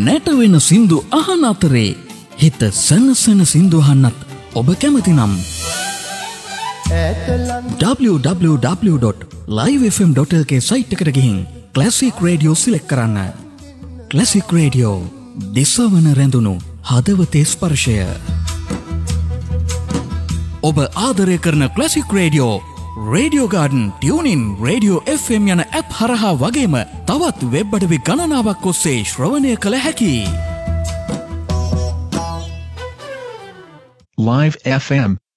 නැටවෙන සින්දු අහන අතරේ හිත සනසන සින්දු අහන්නත් ඔබ කැමති නම් www.livefm.lk සයිට් එකට ගිහින් ක්ලාසික් රේඩියෝ සිලෙක්ට් කරන්න. ක්ලාසික් රේඩියෝ දිසවන රැඳුණු හදවතේ ස්පර්ශය. ඔබ ආදරය කරන classic radio radio garden tuning radio FM යන ඇප් හරහා වගේම තවත් වෙබ් අඩවි ගණනාවක් ඔස්සේ ශ්‍රවණය කළ හැකියි. Live FM